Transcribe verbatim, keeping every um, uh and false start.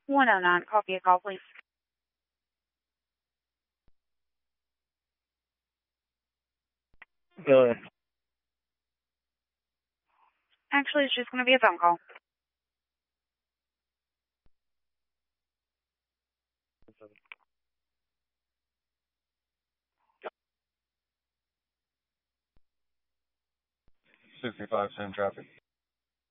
one oh nine, copy a call, please. Go ahead. Actually, it's just going to be a phone call. sixty-five, same traffic.